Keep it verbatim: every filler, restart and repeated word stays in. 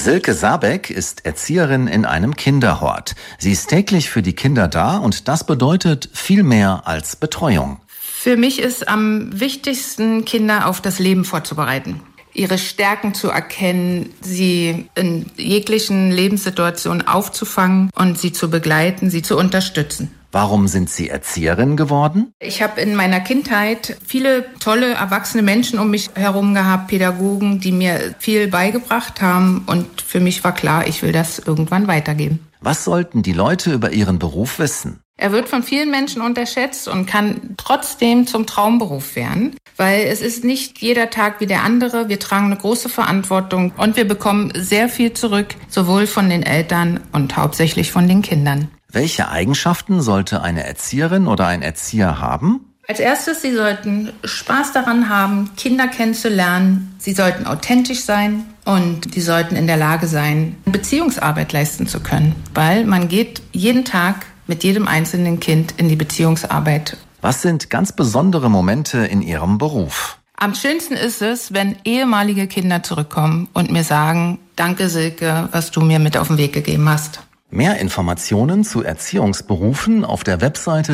Silke Sabeck ist Erzieherin in einem Kinderhort. Sie ist täglich für die Kinder da und das bedeutet viel mehr als Betreuung. Für mich ist am wichtigsten, Kinder auf das Leben vorzubereiten. Ihre Stärken zu erkennen, sie in jeglichen Lebenssituationen aufzufangen und sie zu begleiten, sie zu unterstützen. Warum sind Sie Erzieherin geworden? Ich habe in meiner Kindheit viele tolle, erwachsene Menschen um mich herum gehabt, Pädagogen, die mir viel beigebracht haben. Und für mich war klar, ich will das irgendwann weitergeben. Was sollten die Leute über Ihren Beruf wissen? Er wird von vielen Menschen unterschätzt und kann trotzdem zum Traumberuf werden, weil es ist nicht jeder Tag wie der andere. Wir tragen eine große Verantwortung und wir bekommen sehr viel zurück, sowohl von den Eltern und hauptsächlich von den Kindern. Welche Eigenschaften sollte eine Erzieherin oder ein Erzieher haben? Als erstes, sie sollten Spaß daran haben, Kinder kennenzulernen. Sie sollten authentisch sein und sie sollten in der Lage sein, Beziehungsarbeit leisten zu können, weil man geht jeden Tag mit jedem einzelnen Kind in die Beziehungsarbeit. Was sind ganz besondere Momente in Ihrem Beruf? Am schönsten ist es, wenn ehemalige Kinder zurückkommen und mir sagen, danke Silke, was du mir mit auf den Weg gegeben hast. Mehr Informationen zu Erziehungsberufen auf der Webseite